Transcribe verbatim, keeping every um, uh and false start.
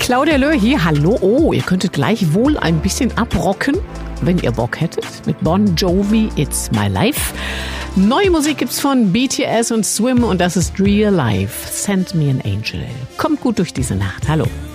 Claudia Löhr hier, hallo. Oh, ihr könntet gleich wohl ein bisschen abrocken, wenn ihr Bock hättet, mit Bon Jovi, It's My Life. Neue Musik gibt's von B T S und Swim und das ist Real Life, Send Me an Angel. Kommt gut durch diese Nacht, hallo.